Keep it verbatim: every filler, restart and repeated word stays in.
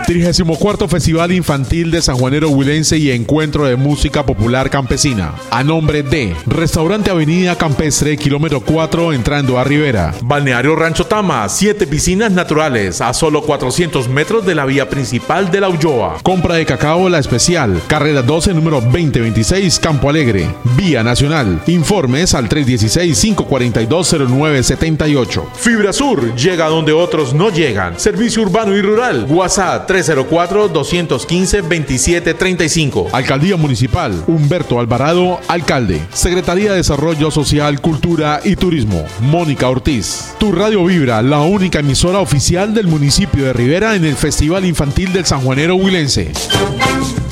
trigésimo cuarto Festival Infantil de Sanjuanero Huilense y Encuentro de Música Popular Campesina. A nombre de Restaurante Avenida Campestre, kilómetro cuatro, entrando a Rivera. Balneario Rancho Tama, siete piscinas naturales a solo cuatrocientos metros de la vía principal de La Ulloa. Compra de cacao La Especial, carrera doce, número veinte veintiséis, Campo Alegre. Vía Nacional. Informes al tres uno seis, cinco cuatro dos, cero nueve siete ocho. Fibra Sur, llega donde otros no llegan. Servicio urbano y rural. WhatsApp tres cero cuatro, dos uno cinco, veintisiete treinta y cinco. Alcaldía Municipal. Humberto Alvarado, alcalde. Secretaría de Desarrollo Social, Cultura y Turismo. Mónica Ortiz. Tu Radio Vibra, la única emisora oficial del municipio de Rivera en el Festival Infantil del Sanjuanero Huilense.